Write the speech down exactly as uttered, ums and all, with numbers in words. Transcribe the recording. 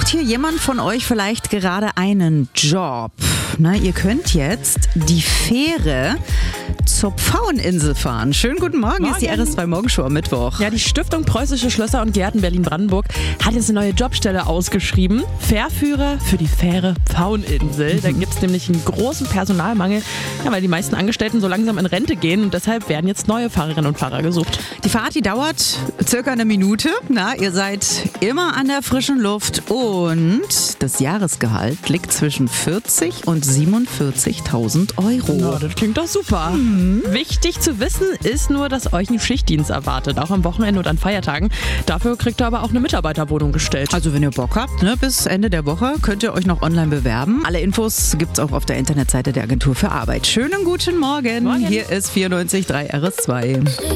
Sucht hier jemand von euch vielleicht gerade einen Job? Na, ihr könnt jetzt die Fähre zur Pfaueninsel fahren. Schönen guten Morgen, hier ist die R S zwei Morgenshow am Mittwoch. Ja, die Stiftung Preußische Schlösser und Gärten Berlin-Brandenburg hat jetzt eine neue Jobstelle ausgeschrieben. Fährführer für die Fähre Pfaueninsel. Mhm. Da gibt es nämlich einen großen Personalmangel, ja, weil die meisten Angestellten so langsam in Rente gehen und deshalb werden jetzt neue Fahrerinnen und Fahrer gesucht. Die Fahrt, die dauert circa eine Minute. Na, ihr seid immer an der frischen Luft und das Jahresgehalt liegt zwischen vierzig und siebenundvierzigtausend Euro. Ja, das klingt doch super. Mhm. Wichtig zu wissen ist nur, dass euch ein Schichtdienst erwartet, auch am Wochenende und an Feiertagen. Dafür kriegt ihr aber auch eine Mitarbeiterwohnung gestellt. Also wenn ihr Bock habt, ne, bis Ende der Woche könnt ihr euch noch online bewerben. Alle Infos gibt's auch auf der Internetseite der Agentur für Arbeit. Schönen guten Morgen. Morgen. Hier ist vierundneunzig Komma drei R S zwei.